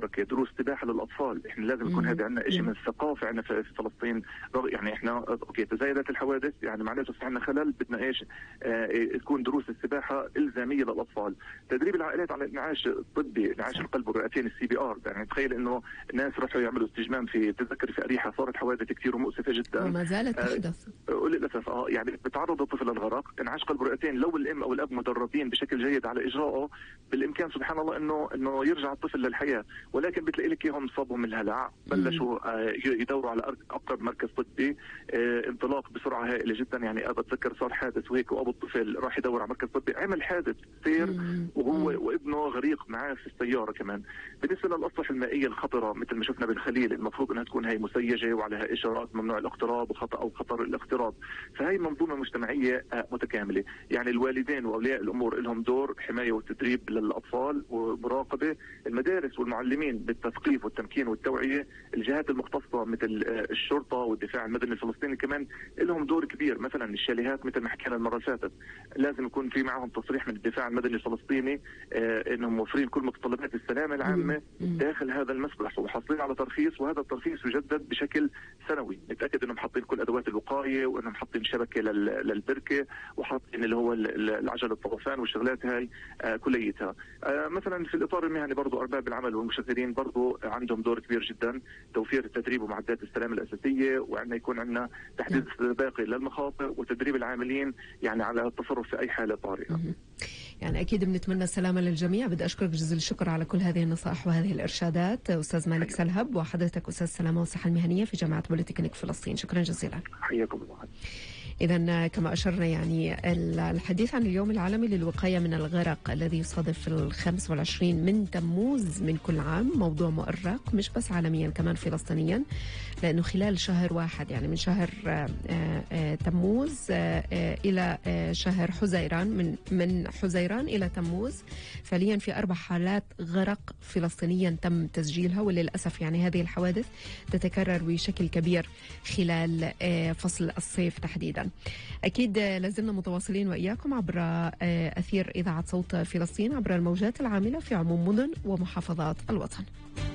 مشتركه، دروس سباحه للاطفال. احنا لازم يكون هذا عندنا شيء من الثقافه عندنا في فلسطين. يعني احنا اوكي تزايدت الحوادث، يعني معناته في عندنا خلل، بدنا ايش؟ تكون دروس السباحه الزاميه للاطفال. تدريب العائلات على الانعاش الطبي، انعاش القلب والرئتين، CPR. يعني تخيل انه الناس راحوا يعملوا استجمام في، تذكر في اريحه صارت حوادث كثير ومؤسفه جدا وما زالت تحدث للاسف. يعني بتعرض الطفل للغرق. انعاش قلب ورئتين لو الام او الاب مدربين بشكل جيد على اجراءه، بالامكان سبحان الله انه يرجع الطفل للحياه. ولكن بتلاقي لك اياهم صابوا من الهلع، بلشوا يدوروا على اقرب مركز طبي، انطلاق بسرعه هائله جدا. يعني بتذكر صار حادث وهيك، وابو الطفل راح يدور على مركز طبي، عمل حادث سير وهو وابنه غريق معاه في السياره كمان. بالنسبه للاسطح المائيه الخطره مثل ما شفنا بالخليل، المفروض انها تكون هي مسيجه وعليها اشارات ممنوع الاقتراب او خطر الاقتراب. فهي منظومه مجتمعيه متكامله. يعني الوالدين واولياء الامور لهم دور حمايه وتدريب للاطفال ومراقبه، المدارس والمعلمين بالتثقيف والتمكين والتوعيه، الجهات المختصه مثل الشرطه والدفاع المدني الفلسطيني كمان لهم دور كبير. مثلا الشاليهات مثل ما حكينا المره اللي فاتت، لازم يكون في معهم تصريح من الدفاع المدني الفلسطيني انهم موفرين كل متطلبات السلامه العامه داخل هذا المسبح، وحاصلين على ترخيص، وهذا الترخيص يجدد بشكل سنوي. نتاكد انهم حاطين كل ادوات الوقايه، وانهم حاطين شبكه للبركه، وحاطين اللي هو العجل الطرفان والشغلات هاي كليتها. مثلا في الاطار المهني برضو ارباب العمل والمشغلين برضو عندهم دور كبير جدا، توفير التدريب ومعدات السلامه الاساسيه، وعندنا يكون عندنا تحديد السباقي للمخاطر وتدريب العاملين يعني على التصرف في اي حاله طارئه. يعني أكيد بنتمنى السلامة للجميع. بدي أشكرك جزيل الشكر على كل هذه النصائح وهذه الإرشادات أستاذ مالك سلهب، وحضرتك أستاذ سلامة والصحة المهنية في جامعة بوليتكنيك فلسطين. شكرا جزيلا. حياكم الله. إذا كما أشرنا يعني الحديث عن اليوم العالمي للوقاية من الغرق الذي يصادف 25 من تموز من كل عام موضوع مؤرق، مش بس عالميا كمان فلسطينيا، لأنه خلال شهر واحد يعني من شهر تموز إلى شهر حزيران، من حزيران إلى تموز فعليا في 4 حالات غرق فلسطينيا تم تسجيلها. وللأسف يعني هذه الحوادث تتكرر بشكل كبير خلال فصل الصيف تحديدا. أكيد لازلنا متواصلين وإياكم عبر أثير إذاعة صوت فلسطين عبر الموجات العاملة في عموم مدن ومحافظات الوطن.